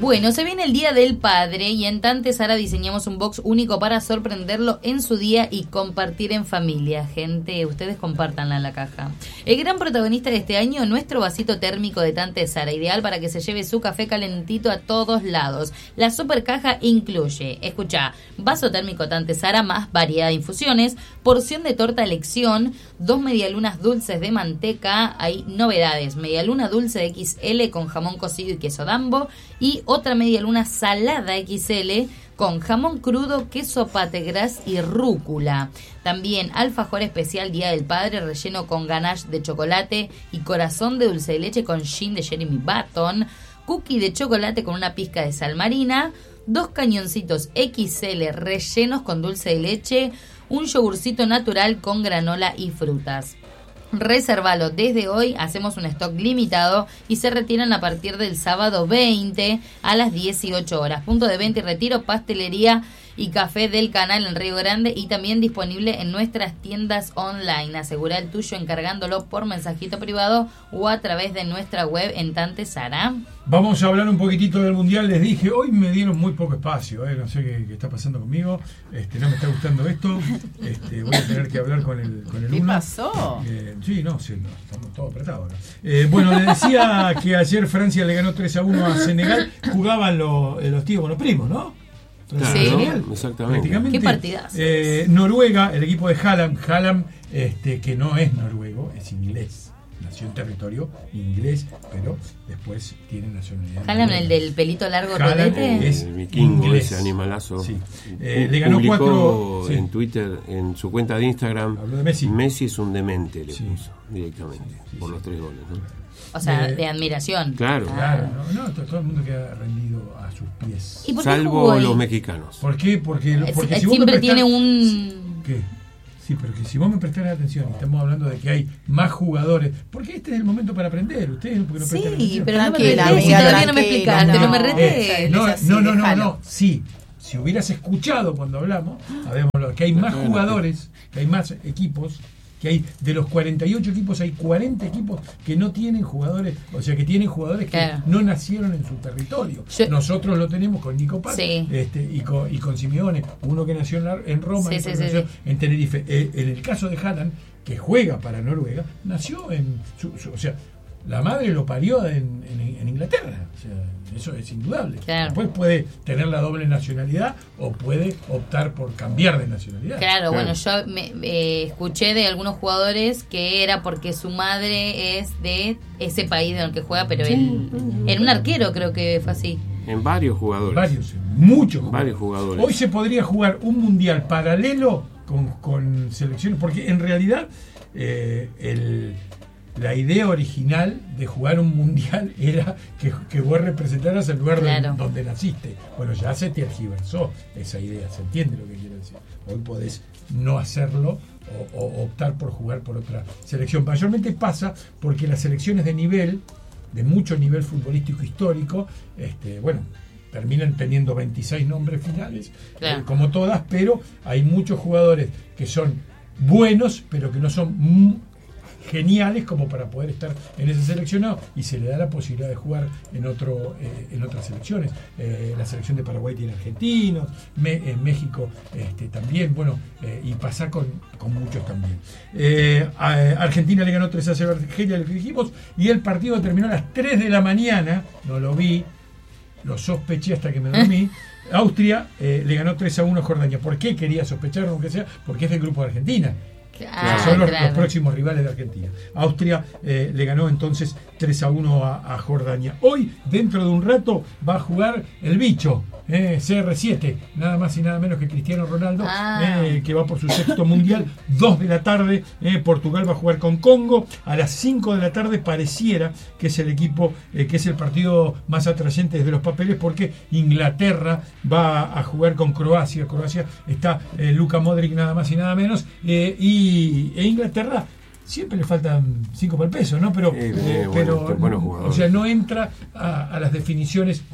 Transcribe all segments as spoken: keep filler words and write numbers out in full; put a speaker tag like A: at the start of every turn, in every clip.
A: Bueno, se viene el Día del Padre y en Tante Sara diseñamos un box único para sorprenderlo en su día y compartir en familia. Gente, ustedes compártanla en la caja. El gran protagonista de este año, nuestro vasito térmico de Tante Sara, ideal para que se lleve su café calentito a todos lados. La super caja incluye, escucha, vaso térmico Tante Sara más variedad de infusiones, porción de torta elección, dos medialunas dulces de manteca, hay novedades, medialuna dulce equis ele con jamón cocido y queso Dambo, y otra media luna salada equis ele con jamón crudo, queso pategras y rúcula. También alfajor especial Día del Padre relleno con ganache de chocolate y corazón de dulce de leche con gin de Jeremy Button, cookie de chocolate con una pizca de sal marina, dos cañoncitos equis ele rellenos con dulce de leche, un yogurcito natural con granola y frutas. Resérvalo desde hoy, hacemos un stock limitado y se retiran a partir del sábado veinte a las dieciocho horas. Punto de venta y retiro, pastelería y café del canal en Río Grande y también disponible en nuestras tiendas online. Asegura el tuyo encargándolo por mensajito privado o a través de nuestra web en Tante Sara.
B: Vamos a hablar un poquitito del Mundial. Les dije, hoy me dieron muy poco espacio, ¿eh? No sé qué, qué está pasando conmigo, este, no me está gustando esto, este, voy a tener que hablar con el con el
C: ¿Qué
B: Luna.
C: pasó?
B: Eh, sí, no, sí, no, estamos todos apretados. ¿No? Eh, bueno, les decía que ayer Francia le ganó tres a uno a Senegal, jugaban los, los tíos con los primos, ¿no?
D: Claro,
A: Sí.
D: ¿no? Exactamente.
A: Qué partidazo.
B: Eh, Noruega, el equipo de Haaland, Haaland este, que no es noruego, es inglés. Nació en territorio inglés, pero después tiene nacionalidad.
A: Haaland, el del pelito largo
B: Haaland
A: rodete.
B: es
D: El vikingo,
B: inglés.
D: ese animalazo.
B: Sí. Eh, le ganó
D: Publicó
B: cuatro. Sí.
D: en Twitter, en su cuenta de Instagram.
B: Habló de Messi.
D: Messi es un demente, le
B: Sí.
D: puso directamente,
B: Sí, sí,
D: por
B: sí.
D: los tres goles, ¿no?
A: O sea,
B: Eh,
A: de admiración.
D: Claro.
A: Ah.
B: Claro, no, no, todo el mundo queda rendido a sus pies.
A: ¿Y por qué jugó
D: Salvo
A: ahí?
D: los mexicanos.
B: ¿Por qué? Porque, porque
A: Eh,
B: si vos me
A: siempre
B: prestás-
A: tiene un...
B: ¿Qué? Sí, pero que si vos me prestás atención, estamos hablando de que hay más jugadores, porque este es el momento para aprender, ustedes porque no prestan
A: Sí,
B: atención.
A: pero no me
C: Tranquila,
A: retés, si
C: amiga,
A: todavía no me
C: tranquila,
A: explicaste, no,
C: no.
A: me retés.
B: Eh,
C: Él
B: no,
C: es así,
B: no, no, no,
C: déjalo.
B: no, sí, si hubieras escuchado cuando hablamos, sabemos que hay más jugadores, que hay más equipos, que hay de los cuarenta y ocho equipos, hay cuarenta equipos que no tienen jugadores, o sea, que tienen jugadores que
A: Claro.
B: no nacieron en su territorio.
A: Yo-
B: Nosotros lo tenemos con Nico Paz
A: Sí.
B: este, y, con, y con Simeone, uno que nació en, la- en Roma
A: Sí,
B: y otro
A: sí,
B: que
A: sí,
B: nació
A: sí.
B: en Tenerife. Eh, en el caso de Haaland, que juega para Noruega, nació en, su, su- o sea, la madre lo parió en, en- en Inglaterra, o sea, eso es indudable.
A: Claro.
B: Después puede tener la doble nacionalidad o puede optar por cambiar de nacionalidad.
A: Claro,
D: Claro.
A: bueno, yo me, eh, escuché de algunos jugadores que era porque su madre es de ese país en el que juega, pero él, en un arquero creo que fue así.
D: En varios jugadores.
B: Varios, muchos jugadores.
D: Varios jugadores.
B: Hoy se podría jugar un mundial paralelo con, con selecciones, porque en realidad eh, el, la idea original de jugar un mundial era que, que vos representaras el lugar
A: Claro.
B: donde, donde naciste. Bueno, ya se tergiversó esa idea, se entiende lo que quiero decir. Hoy podés no hacerlo o, o optar por jugar por otra selección. Mayormente pasa porque las selecciones de nivel, de mucho nivel futbolístico histórico, este, bueno, terminan teniendo veintiséis nombres finales,
A: Claro.
B: eh, como todas, pero hay muchos jugadores que son buenos, pero que no son mm, geniales como para poder estar en ese seleccionado, y se le da la posibilidad de jugar en otro eh, en otras selecciones. Eh, la selección de Paraguay tiene argentinos, me, en México este, también, bueno, eh, y pasa con, con muchos también. Eh, a, Argentina le ganó tres a cero a Argelia, lo que dijimos, y el partido terminó a las tres de la mañana, no lo vi, lo sospeché hasta que me dormí. Austria eh, le ganó tres a uno a Jordania. ¿Por qué quería sospecharlo, aunque sea? Porque es del grupo de Argentina.
A: Ah,
B: Son los,
A: claro.
B: los próximos rivales de Argentina. Austria eh, le ganó entonces tres a uno a, a Jordania. Hoy, dentro de un rato, va a jugar el bicho, eh, C R siete, nada más y nada menos que Cristiano Ronaldo,
A: Ah.
B: eh, que va por su sexto mundial. Dos de la tarde, eh, Portugal va a jugar con Congo. A las cinco de la tarde pareciera que es el equipo, eh, que es el partido más atrayente desde los papeles, porque Inglaterra va a jugar con Croacia. Croacia está eh, Luka Modric, nada más y nada menos, eh, y e Inglaterra siempre le faltan cinco para el peso, ¿no? Pero,
D: Eh,
B: eh,
D: bueno,
B: pero
D: este, buenos jugadores.
B: o sea, no entra a, a las definiciones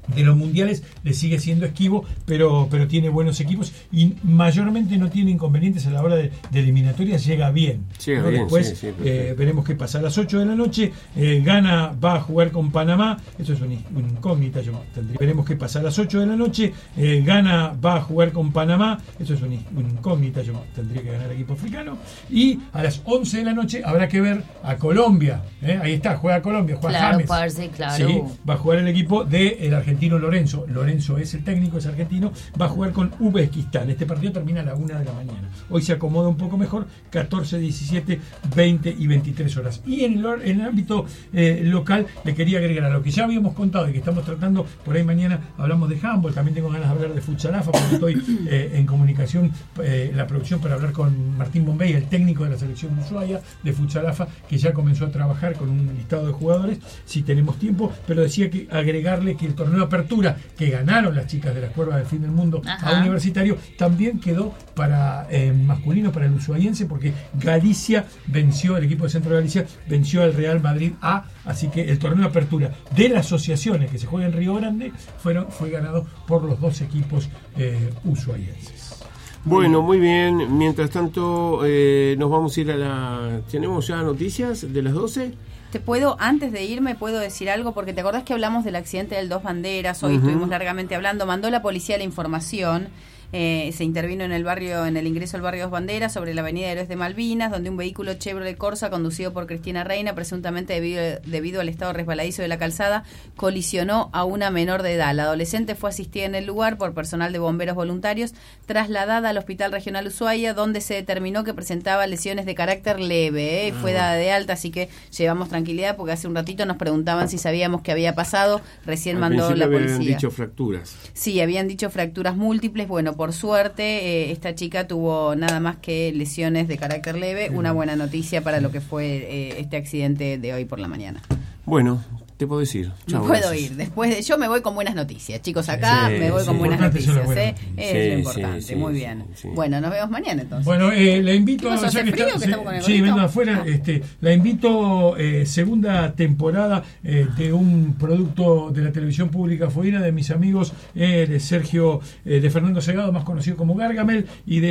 B: de los mundiales le sigue siendo esquivo, pero pero tiene buenos equipos y mayormente no tiene inconvenientes a la hora de, de eliminatorias, llega bien.
D: Llega
B: ¿no?
D: bien,
B: Después
D: sí, sí,
B: eh, veremos qué pasa. A las ocho de la noche, eh, Ghana va a jugar con Panamá, eso es una incógnita, yo tendría. Veremos qué pasa. A las ocho de la noche, eh, Ghana va a jugar con Panamá, eso es una incógnita, yo tendría que ganar el equipo africano. Y a las once de la noche habrá que ver a Colombia, ¿eh? Ahí está, juega Colombia, juega
A: Claro,
B: James.
A: parce, claro.
B: Sí, va a jugar el equipo del argentino Lorenzo. Lorenzo es el técnico, es argentino, va a jugar con Uzbekistán. Este partido termina a la una de la mañana. Hoy se acomoda un poco mejor, catorce, diecisiete, veinte y veintitrés horas. Y en el, en el ámbito eh, local le quería agregar a lo que ya habíamos contado y que estamos tratando, por ahí mañana hablamos de handball, también tengo ganas de hablar de futsalafa porque estoy eh, en comunicación, eh, la producción para hablar con Martín Bombey, el técnico de la selección de Ushuaia de futsalafa, que ya comenzó a trabajar con un listado de jugadores, si tenemos tiempo, pero decía que agregarle que el torneo Apertura, que ganaron las chicas de la Cuerva del Fin del Mundo
A: Ajá.
B: a Universitario, también quedó para eh, masculino, para el ushuaiense, porque Galicia venció, el equipo de Centro de Galicia venció al Real Madrid A, así que el torneo Apertura de las asociaciones que se juega en Río Grande fueron, fue ganado por los dos equipos eh, ushuaienses.
D: Bueno, muy bien. Mientras tanto, eh, nos vamos a ir a la... ¿Tenemos ya noticias de las doce?
C: Te puedo, antes de irme, puedo decir algo, porque te acordás que hablamos del accidente del Dos Banderas, hoy uh-huh. estuvimos largamente hablando, mandó la policía la información, eh, se intervino en el barrio, en el ingreso al barrio Dos Banderas, sobre la avenida Héroes de Malvinas, donde un vehículo Chevrolet Corsa, conducido por Cristina Reina, presuntamente debido, debido al estado resbaladizo de la calzada, colisionó a una menor de edad. La adolescente fue asistida en el lugar por personal de bomberos voluntarios, trasladada al Hospital Regional Ushuaia, donde se determinó que presentaba lesiones de carácter leve, ¿eh? uh-huh. fue dada de alta, así que llevamos tranquilidad, porque hace un ratito nos preguntaban si sabíamos qué había pasado, recién
D: Al
C: mandó la policía.
D: Habían dicho fracturas.
C: Sí, habían dicho fracturas múltiples. Bueno, por suerte, eh, esta chica tuvo nada más que lesiones de carácter leve. Una buena noticia para lo que fue eh, este accidente de hoy por la mañana.
D: Bueno, te puedo decir. Chau,
C: me puedo
D: gracias.
C: ir. Después de, yo me voy con buenas noticias, chicos. Acá
D: sí,
C: me voy
D: sí,
C: con buenas noticias. ¿eh?
D: Sí,
C: es lo importante.
D: sí,
C: Muy
D: sí,
C: bien.
D: sí, sí.
C: Bueno, nos vemos mañana entonces.
B: Bueno, eh, la invito a...
C: ¿Hace frío que estamos con el
B: sí,
C: gorrito?
B: vengo afuera.
C: Ah.
B: Este, la invito, eh, segunda temporada eh, de un producto de la televisión pública fuera de mis amigos, eh, de Sergio, eh, de Fernando Segado, más conocido como Gargamel, y de